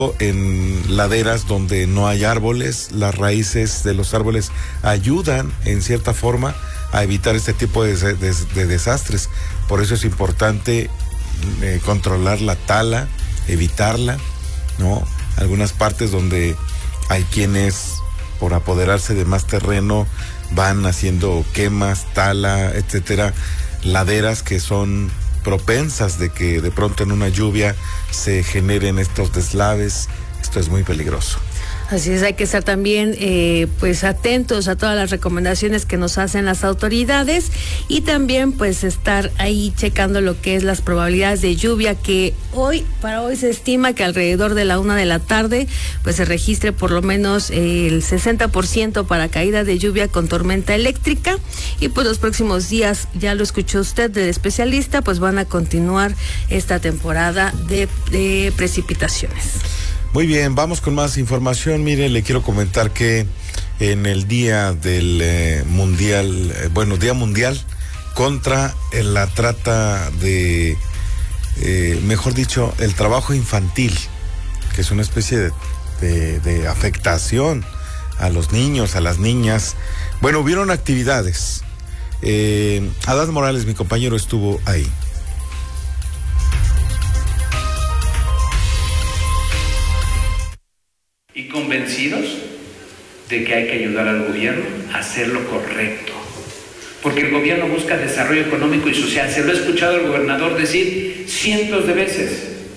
en laderas donde no hay árboles. Las raíces de los árboles ayudan en cierta forma a evitar este tipo de desastres. Por eso es importante controlar la tala, evitarla, ¿no? Algunas partes donde hay quienes, por apoderarse de más terreno, van haciendo quemas, tala, etcétera, laderas que son propensas de que de pronto en una lluvia se generen estos deslaves. Esto es muy peligroso. Así es, hay que estar también pues atentos a todas las recomendaciones que nos hacen las autoridades y también pues estar ahí checando lo que es las probabilidades de lluvia, que para hoy se estima que alrededor de la 1 de la tarde pues se registre por lo menos el 60% para caída de lluvia con tormenta eléctrica, y pues los próximos días, ya lo escuchó usted del especialista, pues van a continuar esta temporada de precipitaciones. Muy bien, vamos con más información. Mire, le quiero comentar que en el día del Día Mundial contra la trata de, mejor dicho, el trabajo infantil, que es una especie de afectación a los niños, a las niñas. Bueno, hubieron actividades. Adán Morales, mi compañero, estuvo ahí. Y convencidos de que hay que ayudar al gobierno a hacer lo correcto. Porque el gobierno busca desarrollo económico y social. Se lo he escuchado al gobernador decir cientos de veces.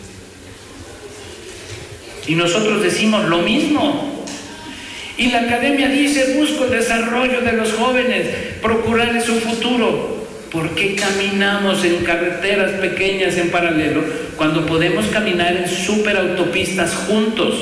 Y nosotros decimos lo mismo. Y la academia dice, busco el desarrollo de los jóvenes, procurarles un futuro. ¿Por qué caminamos en carreteras pequeñas en paralelo cuando podemos caminar en superautopistas juntos?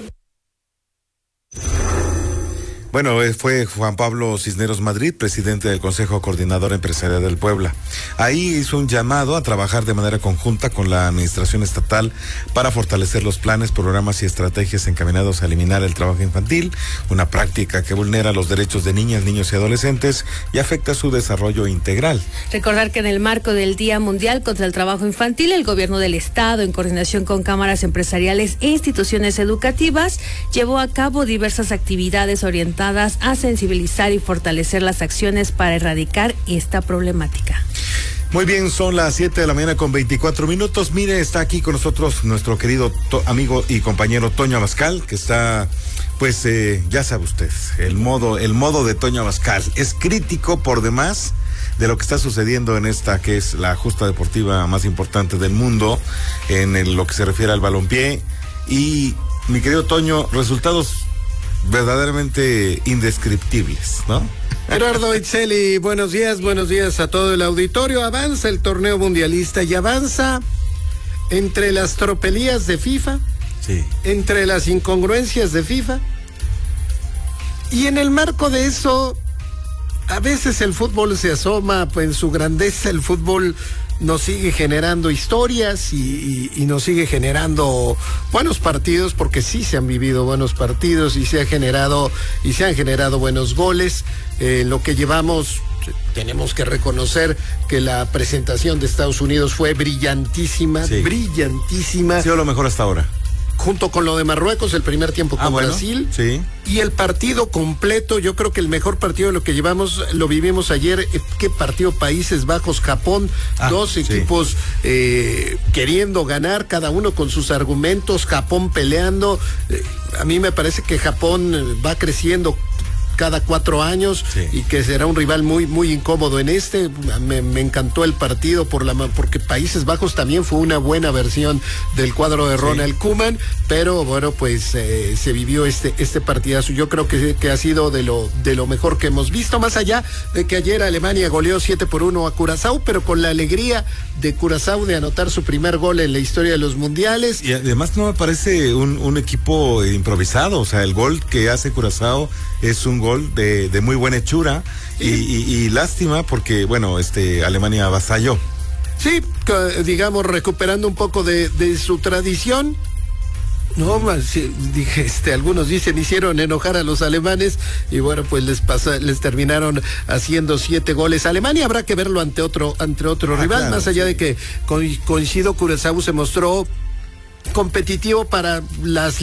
Bueno, fue Juan Pablo Cisneros Madrid, presidente del Consejo Coordinador Empresarial del Puebla. Ahí hizo un llamado a trabajar de manera conjunta con la administración estatal para fortalecer los planes, programas y estrategias encaminados a eliminar el trabajo infantil, una práctica que vulnera los derechos de niñas, niños y adolescentes y afecta su desarrollo integral. Recordar que en el marco del Día Mundial contra el Trabajo Infantil, el gobierno del estado, en coordinación con cámaras empresariales e instituciones educativas, llevó a cabo diversas actividades orientadas a sensibilizar y fortalecer las acciones para erradicar esta problemática. Muy bien, son las 7 de la mañana con 24 minutos. Mire, está aquí con nosotros nuestro querido amigo y compañero Toño Abascal, que está, pues, ya sabe usted, el modo de Toño Abascal es crítico por demás de lo que está sucediendo en esta que es la justa deportiva más importante del mundo en lo que se refiere al balompié. Y mi querido Toño, resultados verdaderamente indescriptibles, ¿no? Gerardo Itzel, buenos días a todo el auditorio. Avanza el torneo mundialista y avanza entre las tropelías de FIFA, sí, entre las incongruencias de FIFA, y en el marco de eso, a veces el fútbol se asoma, pues en su grandeza el fútbol nos sigue generando historias y nos sigue generando buenos partidos, porque sí se han vivido buenos partidos y se han generado buenos goles. Lo que llevamos, tenemos que reconocer que la presentación de Estados Unidos fue brillantísima, sí, brillantísima. Ha sido lo mejor hasta ahora. Junto con lo de Marruecos, el primer tiempo con Brasil, sí, y el partido completo. Yo creo que el mejor partido de lo que llevamos lo vivimos ayer. ¿Qué partido? Países Bajos, Japón, dos equipos queriendo ganar, cada uno con sus argumentos, Japón peleando. A mí me parece que Japón va creciendo cada 4 años, sí, y que será un rival muy, muy incómodo en este. Me encantó el partido porque Países Bajos también fue una buena versión del cuadro de Ronald Koeman, pero bueno, pues se vivió este partidazo. Yo creo que ha sido de lo mejor que hemos visto, más allá de que ayer Alemania goleó 7-1 a Curazao, pero con la alegría de Curazao de anotar su primer gol en la historia de los mundiales. Y además no me parece un equipo improvisado, o sea, el gol que hace Curazao es un gol de muy buena hechura, y lástima porque, bueno, Alemania avasalló. Sí, digamos, recuperando un poco de su tradición. No, dije, algunos dicen, hicieron enojar a los alemanes, y bueno, pues les terminaron haciendo 7 goles. Alemania habrá que verlo ante otro rival, claro, más allá de que coincido, Curazao se mostró competitivo para las